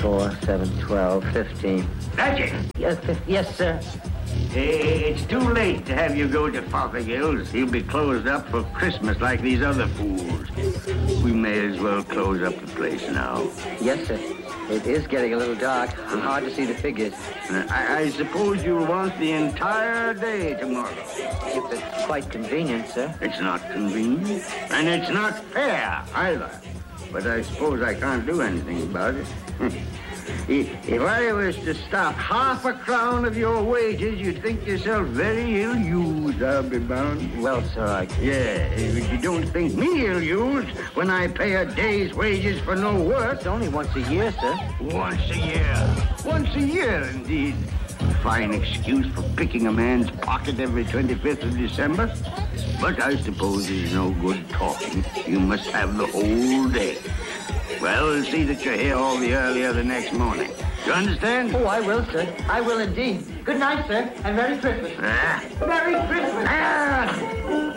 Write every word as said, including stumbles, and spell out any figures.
four, seven, twelve, fifteen. That's it. Yes, fif- yes, sir. It's too late to have you go to Fothergill's. He'll be closed up for Christmas like these other fools. We may as well close up the place now. Yes, sir. It is getting a little dark. It's hard to see the figures. I, I suppose you'll want the entire day tomorrow. If it's quite convenient, sir. It's not convenient, and it's not fair either. But I suppose I can't do anything about it. If I was to stop half a crown of your wages, you'd think yourself very ill-used, I'll be bound. Well, sir, I... Yeah, but you don't think me ill-used when I pay a day's wages for no work. It's only once a year, sir. Once a year. Once a year, indeed. A fine excuse for picking a man's pocket every twenty-fifth of December. But I suppose it's no good talking. You must have the whole day. Well, see that you're here all the earlier the next morning. You understand? Oh, I will, sir. I will indeed. Good night, sir, and Merry Christmas. Ah. Merry Christmas. Ah.